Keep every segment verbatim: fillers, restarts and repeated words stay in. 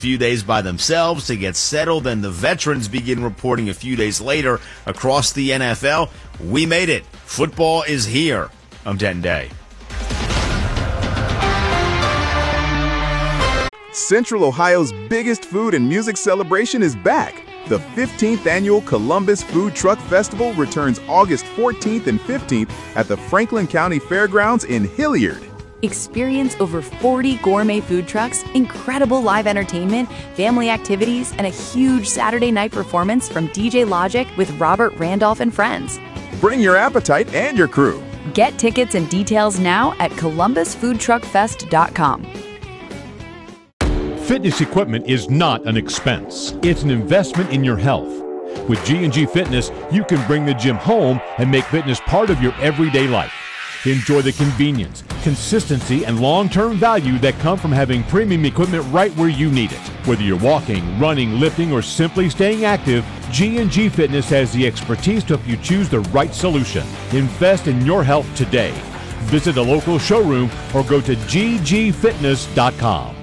few days by themselves to get settled, and the veterans begin reporting a few days later across the N F L. We made it. Football is here. I'm Denton Day. Central Ohio's biggest food and music celebration is back. The fifteenth Annual Columbus Food Truck Festival returns August fourteenth and fifteenth at the Franklin County Fairgrounds in Hilliard. Experience over forty gourmet food trucks, incredible live entertainment, family activities, and a huge Saturday night performance from D J Logic with Robert Randolph and friends. Bring your appetite and your crew. Get tickets and details now at columbus food truck fest dot com. Fitness equipment is not an expense. It's an investment in your health. With G and G Fitness, you can bring the gym home and make fitness part of your everyday life. Enjoy the convenience, consistency, and long-term value that come from having premium equipment right where you need it. Whether you're walking, running, lifting, or simply staying active, G and G Fitness has the expertise to help you choose the right solution. Invest in your health today. Visit a local showroom or go to g g fitness dot com.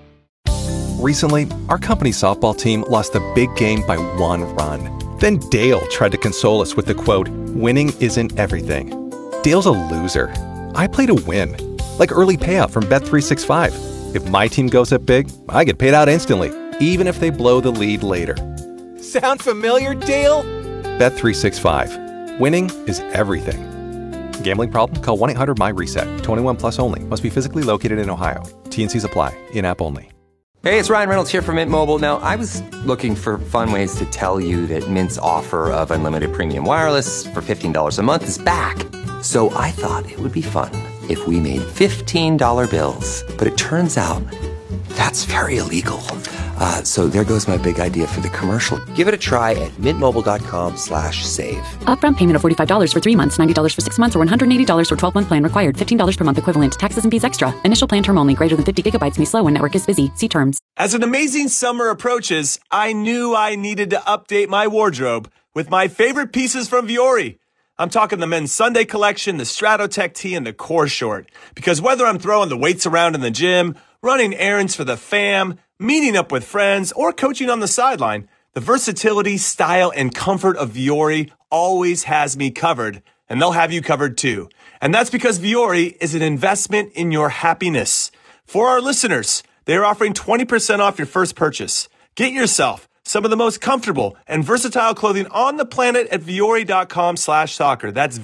Recently, our company's softball team lost a big game by one run. Then Dale tried to console us with the quote, "Winning isn't everything." Dale's a loser. I play to win. Like early payout from Bet three sixty-five. If my team goes up big, I get paid out instantly, even if they blow the lead later. Sound familiar, Dale? Bet three sixty-five. Winning is everything. Gambling problem? Call one eight hundred my reset. twenty-one plus only. Must be physically located in Ohio. T and C's apply. In-app only. Hey, it's Ryan Reynolds here from Mint Mobile. Now, I was looking for fun ways to tell you that Mint's offer of unlimited premium wireless for fifteen dollars a month is back. So I thought it would be fun if we made fifteen dollar bills. But it turns out that's very illegal. Uh, so there goes my big idea for the commercial. Give it a try at mintmobile.com slash save. Upfront payment of forty-five dollars for three months, ninety dollars for six months, or one hundred eighty dollars for twelve-month plan required. fifteen dollars per month equivalent. Taxes and fees extra. Initial plan term only. Greater than fifty gigabytes may slow when network is busy. See terms. As an amazing summer approaches, I knew I needed to update my wardrobe with my favorite pieces from Vuori. I'm talking the men's Sunday collection, the Stratotech tee, and the core short. Because whether I'm throwing the weights around in the gym, running errands for the fam, meeting up with friends, or coaching on the sideline, the versatility, style, and comfort of Vuori always has me covered, and they'll have you covered too. And that's because Vuori is an investment in your happiness. For our listeners, they're offering twenty percent off your first purchase. Get yourself some of the most comfortable and versatile clothing on the planet at Vuori.com slash soccer. That's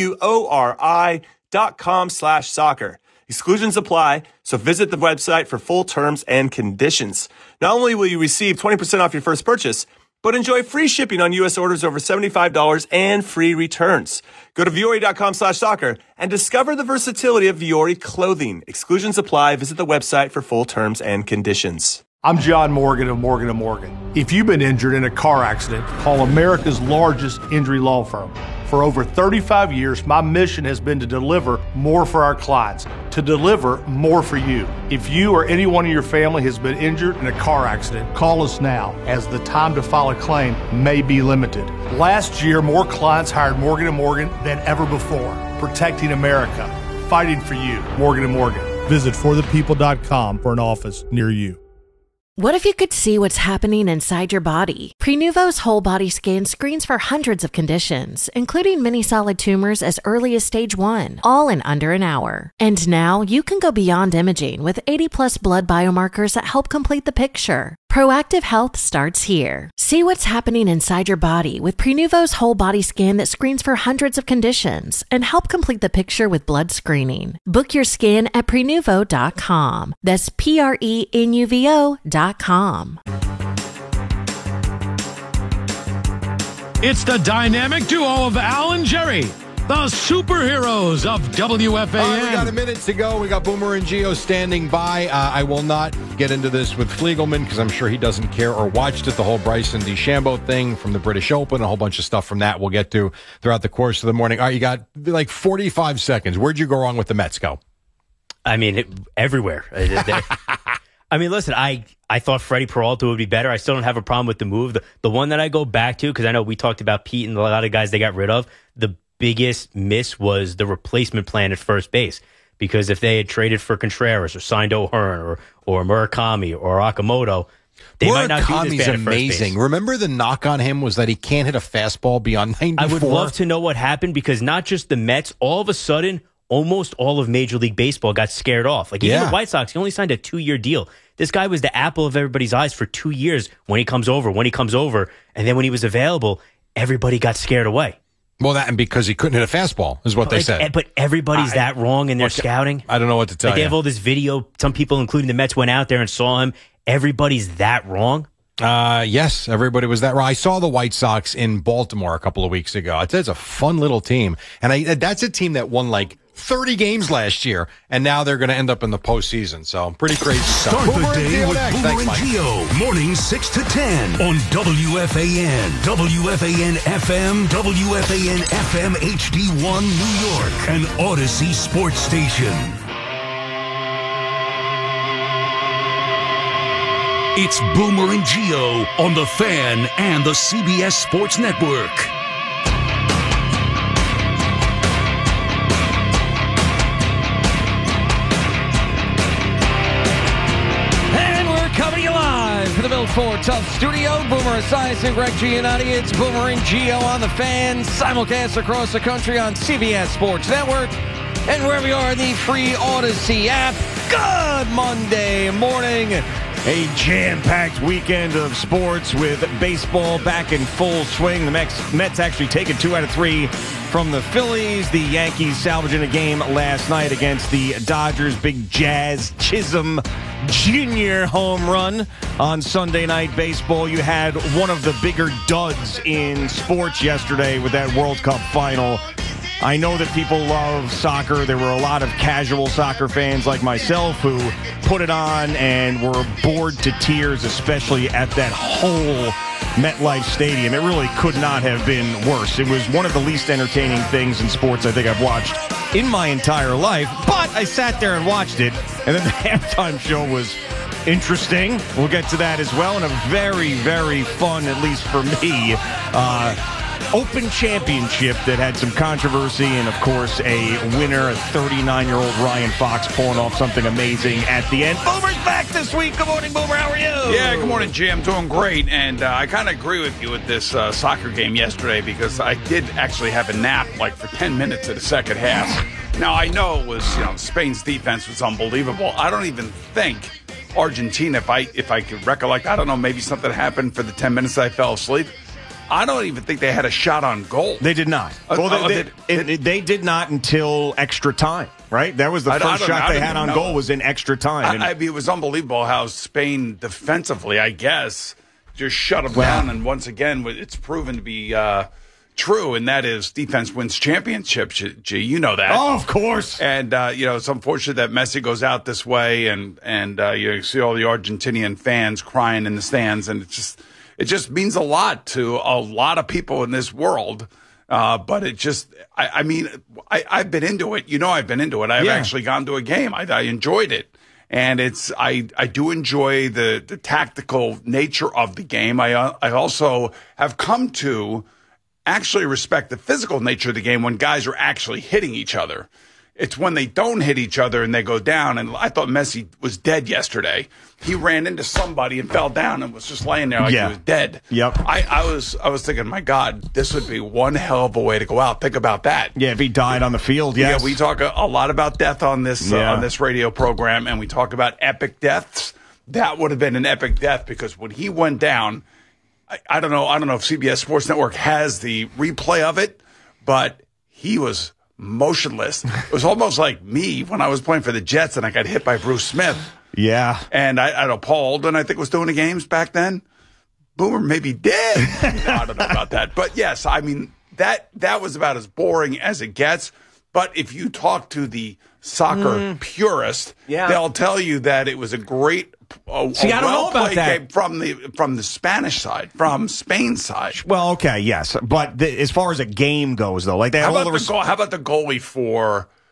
V-U-O-R-I dot com slash soccer. Exclusions apply, so visit the website for full terms and conditions. Not only will you receive twenty percent off your first purchase, but enjoy free shipping on U S orders over seventy-five dollars and free returns. Go to Vuori.com slash soccer and discover the versatility of Vuori clothing. Exclusions apply. Visit the website for full terms and conditions. I'm John Morgan of Morgan and Morgan. If you've been injured in a car accident, call America's largest injury law firm. For over thirty-five years, my mission has been to deliver more for our clients, to deliver more for you. If you or anyone in your family has been injured in a car accident, call us now, as the time to file a claim may be limited. Last year, more clients hired Morgan and Morgan than ever before, protecting America, fighting for you. Morgan and Morgan. Visit for the people dot com for an office near you. What if you could see what's happening inside your body? Prenuvo's whole body scan screens for hundreds of conditions, including many solid tumors as early as stage one, all in under an hour. And now you can go beyond imaging with eighty plus blood biomarkers that help complete the picture. Proactive health starts here. See what's happening inside your body with Prenuvo's whole body scan that screens for hundreds of conditions and help complete the picture with blood screening. Book your scan at Prenuvo dot com. That's P R E N U V O dot com. It's the dynamic duo of Al and Jerry, the superheroes of W F A N. All right, we got a minute to go. We got Boomer and Gio standing by. Uh, I will not get into this with Fliegelman because I'm sure he doesn't care or watched it, the whole Bryson DeChambeau thing from the British Open, a whole bunch of stuff from that we'll get to throughout the course of the morning. All right, you got like forty-five seconds. Where'd you go wrong with the Mets go? I mean, it, everywhere. I mean, listen, I, I thought Freddie Peralta would be better. I still don't have a problem with the move. The, the one that I go back to, because I know we talked about Pete and a lot of guys they got rid of, the biggest miss was the replacement plan at first base. Because if they had traded for Contreras or signed O'Hearn or, or Murakami or Akamoto, They might not do this bad at first amazing. base. Remember the knock on him was that he can't hit a fastball beyond ninety-four? I would love to know what happened because not just the Mets, all of a sudden, almost all of Major League Baseball got scared off. Like even Yeah. the White Sox, he only signed a two-year deal. This guy was the apple of everybody's eyes for two years when he comes over, when he comes over. And then when he was available, everybody got scared away. Well, that and because he couldn't hit a fastball is what they Like, said. But everybody's I- that wrong in their Okay. scouting. I don't know what to tell Like they you. have all this video. Some people, including the Mets, went out there and saw him. Everybody's that wrong. Uh, yes, everybody was that right. I saw the White Sox in Baltimore a couple of weeks ago. It's, it's a fun little team. And I, that's a team that won like thirty games last year, and now they're going to end up in the postseason. So pretty crazy stuff. Start the Boomer and day Gio with next. Boomer Thanks, and Mike. Gio. Mornings six to ten on W F A N. W F A N F M, W F A N F M H D one New York, an Odyssey sports station. It's Boomer and Gio on The Fan and the C B S Sports Network. And we're coming to you live from the Built Ford Tough Studio. Boomer Esiason and Greg Giannotti. It's Boomer and Gio on The Fan. Simulcast across the country on C B S Sports Network. And wherever you are in the free Odyssey app. Good Monday morning. A jam-packed weekend of sports with baseball back in full swing. The Mets, Mets actually taking two out of three from the Phillies. The Yankees salvaging a game last night against the Dodgers. Big Jazz Chisholm Junior home run on Sunday Night Baseball. You had one of the bigger duds in sports yesterday with that World Cup final. I know that people love soccer. There were a lot of casual soccer fans like myself who put it on and were bored to tears, especially at that whole MetLife Stadium. It really could not have been worse. It was one of the least entertaining things in sports I think I've watched in my entire life. But I sat there and watched it, and then the halftime show was interesting. We'll get to that as well, and a very, very fun, at least for me, uh, Open Championship that had some controversy and, of course, a winner, a thirty-nine-year-old Ryan Fox pulling off something amazing at the end. Boomer's back this week. Good morning, Boomer. How are you? Yeah, good morning, Jim. Doing great. And uh, I kind of agree with you with this uh, soccer game yesterday because I did actually have a nap like for ten minutes of the second half. Now, I know it was, you know, Spain's defense was unbelievable. I don't even think Argentina, if I, if I could recollect, I don't know, maybe something happened for the ten minutes I fell asleep. I don't even think they had a shot on goal. They did not. Uh, well, uh, they, did, they, it, they did not until extra time, right? That was the I- I first don't- shot I they don't had even on know. goal was in extra time. And- I, I mean, it was unbelievable how Spain defensively, I guess, just shut them Well- down. And once again, it's proven to be uh, true, and that is defense wins championships. G, you know that. Oh, of course. And, uh, you know, it's unfortunate that Messi goes out this way, and, and uh, you see all the Argentinian fans crying in the stands, and it's just... It just means a lot to a lot of people in this world. Uh, but it just, I, I mean, I, I've been into it. You know, I've been into it. I've Yeah. actually gone to a game. I, I enjoyed it. And it's, I, I do enjoy the, the tactical nature of the game. I, uh, I also have come to actually respect the physical nature of the game when guys are actually hitting each other. It's when they don't hit each other and they go down. And I thought Messi was dead yesterday. He ran into somebody and fell down and was just laying there like Yeah. he was dead. Yep. I, I was I was thinking, my God, this would be one hell of a way to go out. Think about that. Yeah, if he died on the field, yes. Yeah, we talk a, a lot about death on this uh, Yeah. on this radio program, and we talk about epic deaths. That would have been an epic death because when he went down, I, I don't know, I don't know if C B S Sports Network has the replay of it, but he was motionless. It was almost like me when I was playing for the Jets and I got hit by Bruce Smith. Yeah. And I, I don't know, Paul Alden, I think, was doing the games back then. Boomer maybe dead. No, I don't know about that. But yes, I mean, that that was about as boring as it gets. But if you talk to the soccer Mm. purist, Yeah. they'll tell you that it was a great, a, See, a I don't know about well-played that. game from the from the Spanish side, from Spain's side. Well, okay, yes. But the, as far as a game goes, though, like they How have all about, the the goal, how about the goalie for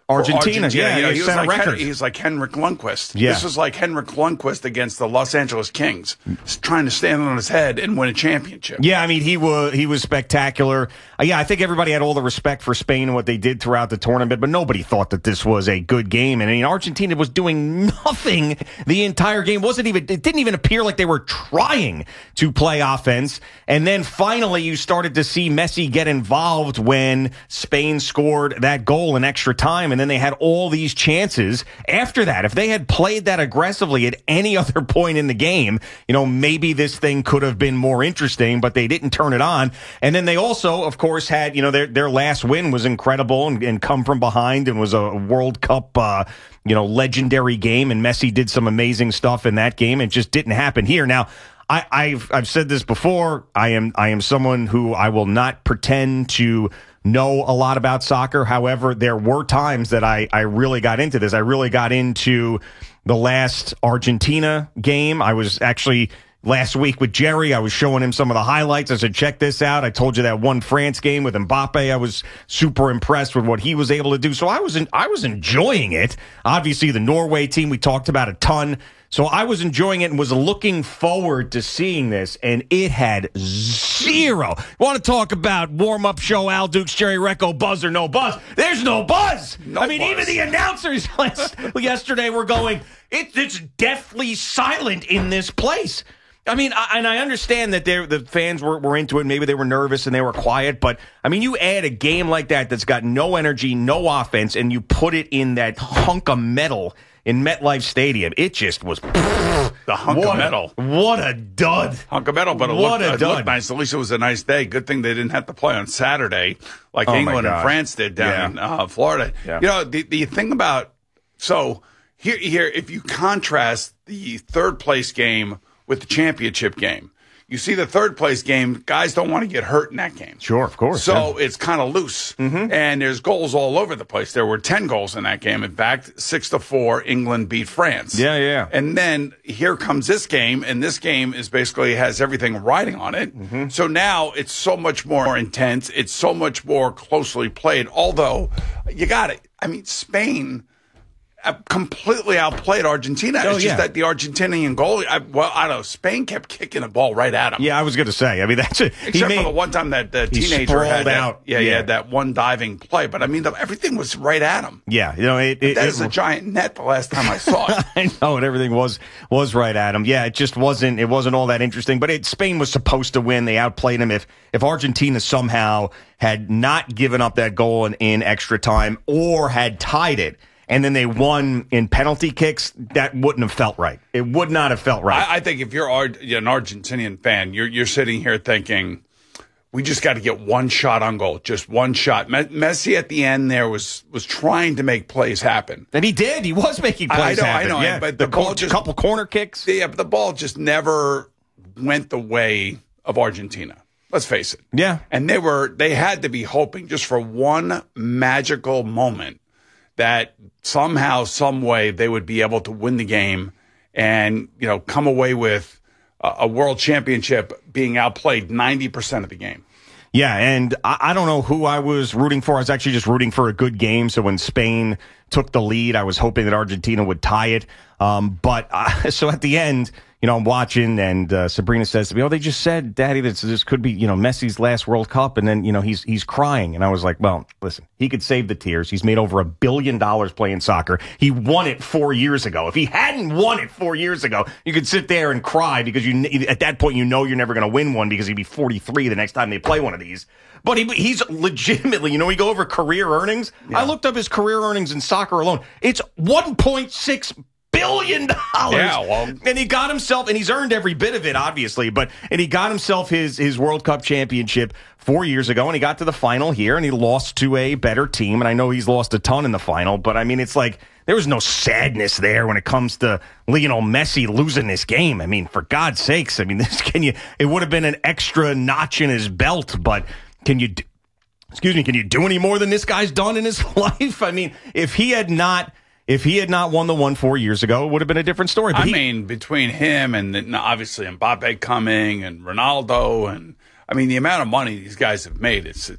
Argentina. Yeah, you know, he, he was set a like Hen- record. he's like Henrik Lundqvist. Yeah. This was like Henrik Lundqvist against the Los Angeles Kings, trying to stand on his head and win a championship. Yeah, I mean, he was he was spectacular. Uh, yeah, I think everybody had all the respect for Spain and what they did throughout the tournament, but nobody thought that this was a good game. And I mean, Argentina was doing nothing the entire game. Wasn't even it didn't even appear like they were trying to play offense. And then finally, you started to see Messi get involved when Spain scored that goal in extra time, and then they had all these chances after that. If they had played that aggressively at any other point in the game, you know, maybe this thing could have been more interesting, but they didn't turn it on. And then they also, of course, had, you know, their their last win was incredible and, and come from behind and was a World Cup, uh, you know, legendary game. And Messi did some amazing stuff in that game. It just didn't happen here. Now, I, I've I've said this before. I am I am someone who I will not pretend to know a lot about soccer. However, there were times that I, I really got into this. I really got into the last Argentina game. I was actually last week with Jerry. I was showing him some of the highlights. I said, check this out. I told you that one France game with Mbappe. I was super impressed with what he was able to do. So I was in, I was enjoying it. Obviously, the Norway team we talked about a ton. So I was enjoying it and was looking forward to seeing this, and it had zero. Want to talk about warm-up show, Al Dukes, Jerry Recco, buzz or no buzz? There's no buzz. No I mean, buzz. even the announcers last, yesterday were going, it, it's deathly silent in this place. I mean, I, and I understand that the fans were, were into it. Maybe they were nervous and they were quiet. But, I mean, you add a game like that that's got no energy, no offense, and you put it in that hunk of metal in MetLife Stadium. It just was the hunk what of metal. A, what a dud. Hunk of metal, but it, what looked, a it dud. looked nice. At least it was a nice day. Good thing they didn't have to play on Saturday like Oh, my England and God. France did down Yeah. in uh, Florida. Yeah. You know, the, the thing about, so here, here, if you contrast the third place game with the championship game, you see the third place game, guys don't want to get hurt in that game. Sure, of course. So it's kind of loose. Mm-hmm. And there's goals all over the place. There were ten goals in that game. In fact, six to four, England beat France. Yeah, yeah. And then here comes this game, and this game is basically has everything riding on it. Mm-hmm. So now it's so much more intense. It's so much more closely played. Although, you got it. I mean, Spain uh, completely outplayed Argentina. Oh, it's just yeah. that the Argentinian goalie, I, well, I don't know, Spain kept kicking the ball right at him. Yeah, I was going to say. I mean, that's it. He Except made, for the one time that the he teenager had sprawled that, out. yeah, he Yeah. had that one diving play. But I mean, the, everything was right at him. Yeah, you know, it, it, That it, is a giant net. The last time I saw it, I know, and everything was was right at him. Yeah, it just wasn't. It wasn't all that interesting. But it, Spain was supposed to win. They outplayed him. If if Argentina somehow had not given up that goal in, in extra time or had tied it, and then they won in penalty kicks, that wouldn't have felt right. It would not have felt right. I, I think if you're Ar- you're an Argentinian fan, you're you're sitting here thinking, we just got to get one shot on goal, just one shot. Me- Messi at the end there was was trying to make plays happen, and he did. He was making plays I know, happen. I know, Yeah, but the the ball co- just couple corner kicks. Yeah, but the ball just never went the way of Argentina. Let's face it. Yeah. And they were they had to be hoping just for one magical moment that somehow, some way, they would be able to win the game and, you know, come away with a, a world championship being outplayed ninety percent of the game. Yeah, and I, I don't know who I was rooting for. I was actually just rooting for a good game. So when Spain took the lead, I was hoping that Argentina would tie it. Um, but uh, so at the end, you know, I'm watching, and uh, Sabrina says to me, "Oh, they just said, Daddy, that this could be, you know, Messi's last World Cup," and then, you know, he's he's crying, and I was like, "Well, listen, he could save the tears. He's made over a billion dollars playing soccer. He won it four years ago. If he hadn't won it four years ago, you could sit there and cry because you at that point you know you're never going to win one because he'd be forty-three the next time they play one of these." But he, he's legitimately, you know, we go over career earnings. Yeah. I looked up his career earnings in soccer alone. It's one point six billion dollars. Yeah, well, and he got himself, and he's earned every bit of it, obviously, but, and he got himself his, his World Cup championship four years ago, and he got to the final here, and he lost to a better team, and I know he's lost a ton in the final, but I mean, it's like, there was no sadness there when it comes to Lionel Messi losing this game. I mean, for God's sakes, I mean, this can you, it would have been an extra notch in his belt, but can you, excuse me, can you do any more than this guy's done in his life? I mean, if he had not, If he had not won the one four years ago, it would have been a different story. But I he, mean, between him and then obviously Mbappe coming and Ronaldo, and I mean the amount of money these guys have made, it's it's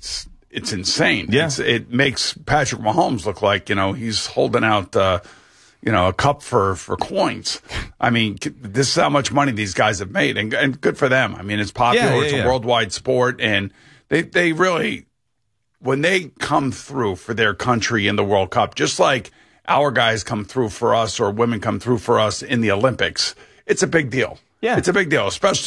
it's insane. Yeah. It's, it makes Patrick Mahomes look like, you know, he's holding out, uh, you know, a cup for, for coins. I mean, this is how much money these guys have made, and, and good for them. I mean, it's popular. Yeah, yeah, it's a yeah. worldwide sport, and they, they really, when they come through for their country in the World Cup, just like our guys come through for us or women come through for us in the Olympics, it's a big deal. Yeah. It's a big deal, especially